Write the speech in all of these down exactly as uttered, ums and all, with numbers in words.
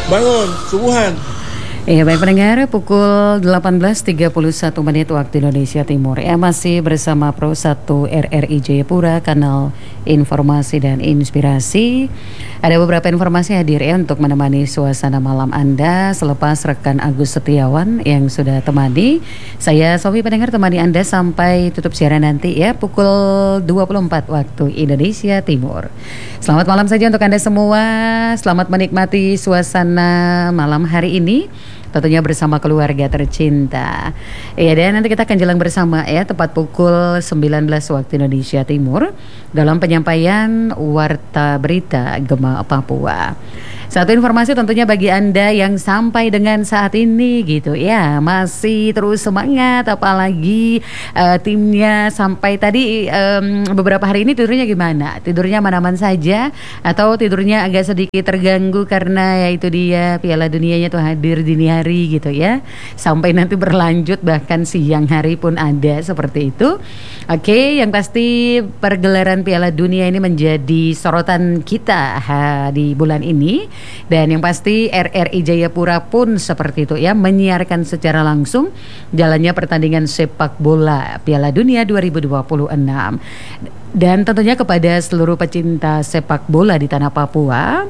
Bangun, subuhan. Ya, baik pendengar, pukul delapan belas tiga puluh satu menit waktu Indonesia Timur. Ya, masih bersama Pro satu R R I Jayapura, kanal informasi dan inspirasi. Ada beberapa informasi hadir ya untuk menemani suasana malam Anda selepas rekan Agus Setiawan yang sudah temani. Saya Sofi pendengar temani Anda sampai tutup siaran nanti ya, pukul dua puluh empat waktu Indonesia Timur. Selamat malam saja untuk Anda semua. Selamat menikmati suasana malam hari ini, tentunya bersama keluarga tercinta. Ya, dan nanti kita akan jalan bersama ya, tepat pukul sembilan belas waktu Indonesia Timur dalam penyampaian Warta Berita Gema Papua. Satu informasi tentunya bagi Anda yang sampai dengan saat ini gitu ya, masih terus semangat, apalagi uh, timnya sampai tadi um, beberapa hari ini tidurnya gimana? Tidurnya aman-aman saja atau tidurnya agak sedikit terganggu karena ya itu dia Piala Dunianya tuh hadir dini hari gitu ya, sampai nanti berlanjut bahkan siang hari pun ada seperti itu. Oke, yang pasti pergelaran Piala Dunia ini menjadi sorotan kita ha, di bulan ini. Dan yang pasti R R I Jayapura pun seperti itu ya, menyiarkan secara langsung jalannya pertandingan sepak bola Piala Dunia dua ribu dua puluh enam. Dan tentunya kepada seluruh pecinta sepak bola di tanah Papua,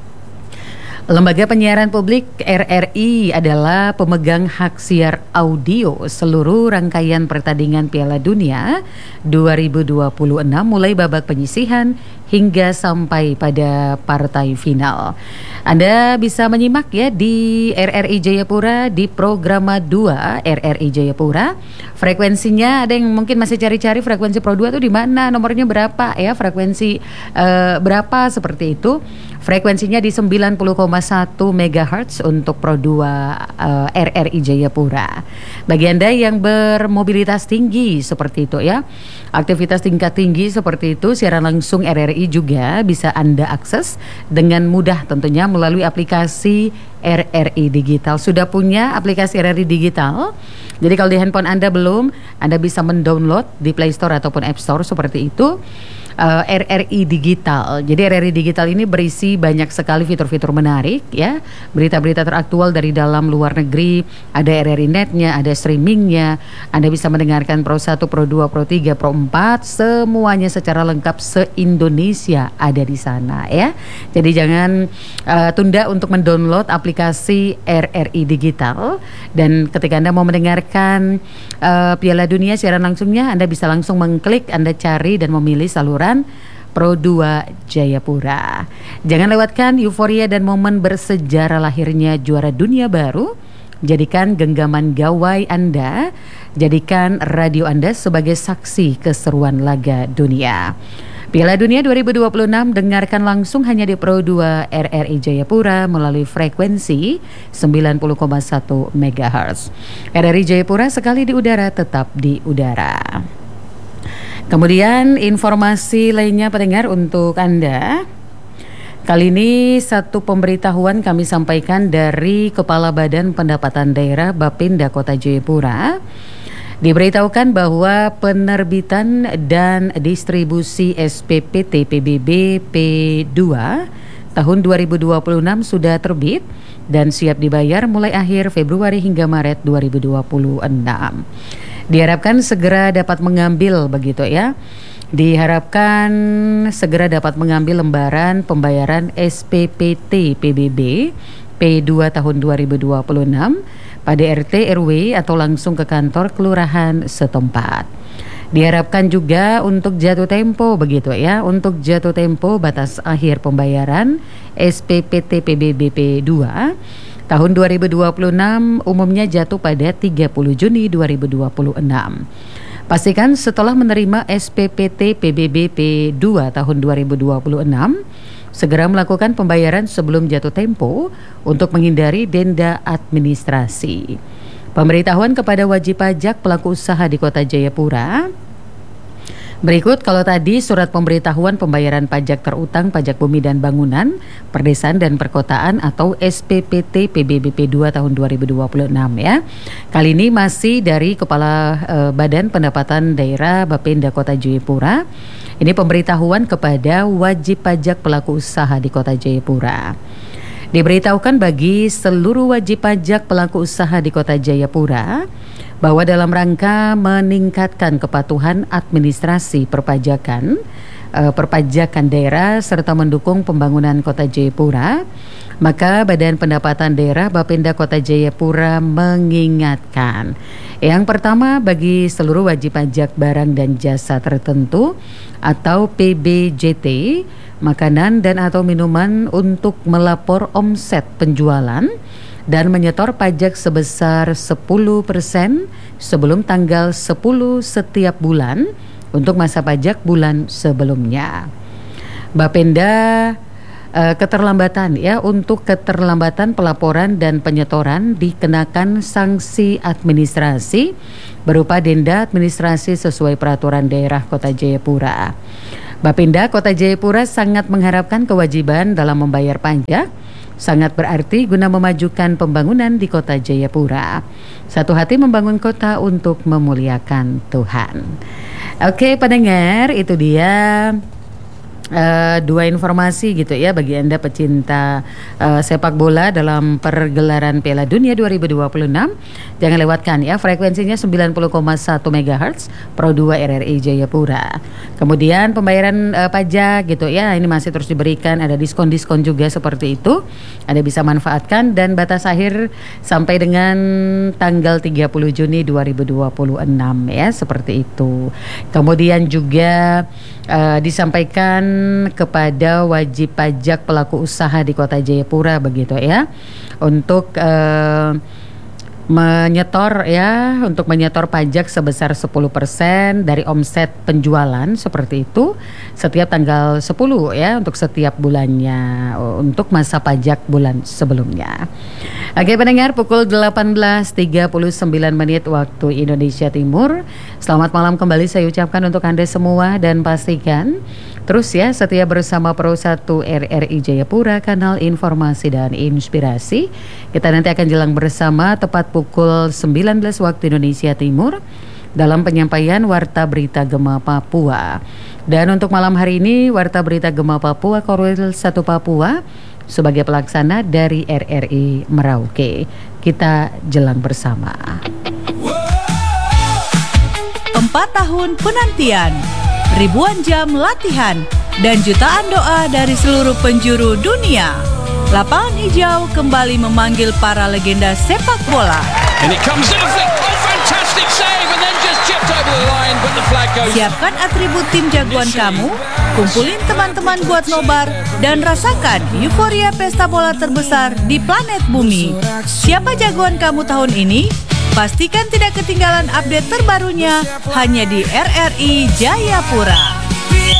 Lembaga Penyiaran Publik R R I adalah pemegang hak siar audio seluruh rangkaian pertandingan Piala Dunia dua ribu dua puluh enam mulai babak penyisihan hingga sampai pada partai final. Anda bisa menyimak ya di R R I Jayapura di Programa dua R R I Jayapura. Frekuensinya ada yang mungkin masih cari-cari frekuensi Pro dua itu di mana, nomornya berapa ya, frekuensi uh, berapa seperti itu. Frekuensinya di sembilan puluh koma satu megahertz untuk Pro dua uh, R R I Jayapura. Bagi Anda yang bermobilitas tinggi seperti itu ya, aktivitas tingkat tinggi seperti itu, siaran langsung R R I juga bisa Anda akses dengan mudah tentunya melalui aplikasi R R I Digital. Sudah punya aplikasi R R I Digital? Jadi kalau di handphone Anda belum, Anda bisa mendownload di Play Store ataupun App Store seperti itu. Uh, R R I Digital. Jadi R R I Digital ini berisi banyak sekali fitur-fitur menarik ya, berita-berita teraktual dari dalam luar negeri, ada R R I Net-nya, ada streamingnya. Anda bisa mendengarkan Pro satu, Pro dua, Pro tiga, Pro empat, semuanya secara lengkap se-Indonesia ada di sana ya. Jadi jangan uh, tunda untuk mendownload aplikasi R R I Digital, dan ketika Anda mau mendengarkan uh, Piala Dunia siaran langsungnya, Anda bisa langsung mengklik, Anda cari dan memilih saluran Pro dua Jayapura. Jangan lewatkan euforia dan momen bersejarah lahirnya juara dunia baru. Jadikan genggaman gawai Anda, jadikan radio Anda sebagai saksi keseruan laga dunia. Piala Dunia dua ribu dua puluh enam dengarkan langsung hanya di Pro dua R R I Jayapura melalui frekuensi sembilan puluh koma satu megahertz. R R I Jayapura sekali di udara tetap di udara. Kemudian informasi lainnya pendengar untuk Anda. Kali ini satu pemberitahuan kami sampaikan dari Kepala Badan Pendapatan Daerah Bapenda Kota Jayapura. Diberitahukan bahwa penerbitan dan distribusi S P P T P B B P dua tahun dua ribu dua puluh enam sudah terbit dan siap dibayar mulai akhir Februari hingga Maret dua ribu dua puluh enam. Diharapkan segera dapat mengambil begitu ya. Diharapkan segera dapat mengambil lembaran pembayaran S P P T P B B P dua tahun dua ribu dua puluh enam pada R T R W atau langsung ke kantor kelurahan setempat. Diharapkan juga untuk jatuh tempo begitu ya. Untuk jatuh tempo batas akhir pembayaran S P P T P B B P dua tahun dua ribu dua puluh enam umumnya jatuh pada tiga puluh Juni dua ribu dua puluh enam. Pastikan setelah menerima S P P T P B B P dua tahun dua ribu dua puluh enam, segera melakukan pembayaran sebelum jatuh tempo untuk menghindari denda administrasi. Pemberitahuan kepada wajib pajak pelaku usaha di Kota Jayapura. Berikut kalau tadi surat pemberitahuan pembayaran pajak terutang pajak bumi dan bangunan, perdesaan dan perkotaan atau S P P T P B B P dua tahun dua ribu dua puluh enam ya. Kali ini masih dari Kepala eh, Badan Pendapatan Daerah Bapenda Kota Jayapura. Ini pemberitahuan kepada wajib pajak pelaku usaha di Kota Jayapura. Diberitahukan bagi seluruh wajib pajak pelaku usaha di Kota Jayapura bahwa dalam rangka meningkatkan kepatuhan administrasi perpajakan, eh, perpajakan daerah serta mendukung pembangunan Kota Jayapura, maka Badan Pendapatan Daerah Bapenda Kota Jayapura mengingatkan, yang pertama, bagi seluruh wajib pajak barang dan jasa tertentu atau P B J T, makanan dan atau minuman untuk melapor omset penjualan dan menyetor pajak sebesar sepuluh persen sebelum tanggal sepuluh setiap bulan untuk masa pajak bulan sebelumnya. Bapenda eh, keterlambatan ya untuk keterlambatan pelaporan dan penyetoran dikenakan sanksi administrasi berupa denda administrasi sesuai peraturan daerah Kota Jayapura. Bapenda Kota Jayapura sangat mengharapkan kewajiban dalam membayar pajak sangat berarti guna memajukan pembangunan di Kota Jayapura. Satu hati membangun kota untuk memuliakan Tuhan. Oke pendengar, itu dia Uh, dua informasi gitu ya bagi Anda pecinta uh, sepak bola dalam pergelaran Piala Dunia dua ribu dua puluh enam. Jangan lewatkan ya, frekuensinya sembilan puluh koma satu megahertz Pro dua R R I Jayapura. Kemudian pembayaran uh, pajak gitu ya, ini masih terus diberikan, ada diskon-diskon juga seperti itu. Anda bisa manfaatkan dan batas akhir sampai dengan tanggal tiga puluh Juni dua ribu dua puluh enam ya, seperti itu. Kemudian juga uh, disampaikan kepada wajib pajak pelaku usaha di Kota Jayapura begitu ya, untuk uh, menyetor ya, untuk menyetor pajak sebesar sepuluh persen dari omset penjualan seperti itu setiap tanggal sepuluh ya, untuk setiap bulannya untuk masa pajak bulan sebelumnya. Oke pendengar, pukul delapan belas tiga puluh sembilan menit waktu Indonesia Timur. Selamat malam kembali saya ucapkan untuk Anda semua, dan pastikan terus ya setia bersama Pro satu R R I Jayapura, kanal informasi dan inspirasi. Kita nanti akan jelang bersama tepat pukul sembilan belas waktu Indonesia Timur dalam penyampaian Warta Berita Gema Papua. Dan untuk malam hari ini Warta Berita Gema Papua Korwil satu Papua sebagai pelaksana dari R R I Merauke. Kita jelang bersama. Empat tahun penantian, ribuan jam latihan, dan jutaan doa dari seluruh penjuru dunia. Lapangan hijau kembali memanggil para legenda sepak bola. And it comes in a flick. Oh, fantastic save, and then just chipped over the line, but the flag goes. Siapkan atribut tim jagoan kamu, kumpulin teman-teman buat nobar, dan rasakan euforia pesta bola terbesar di planet bumi. Siapa jagoan kamu tahun ini? Pastikan tidak ketinggalan update terbarunya hanya di R R I Jayapura.